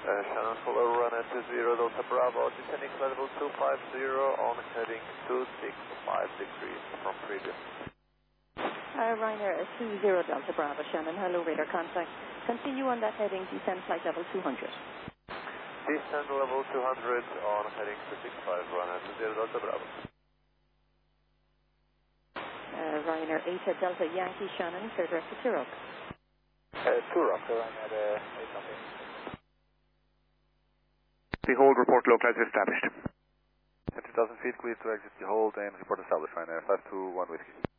Shannon follow runway 20 Delta Bravo, descending level 250 on heading 265 degrees from previous. Ryanair 20 Delta Bravo, Shannon, hello radar contact. Continue on that heading, descend flight level 200. Descend level 200 on heading 265, runway 20 Delta Bravo. Ryanair 8 Delta Yankee, Shannon, clear direct to Turok. Turok, Ryanair 8 Delta. The hold report localizer established. At 2,000 feet, clear to exit the hold and report established, Ryanair 521 Whiskey.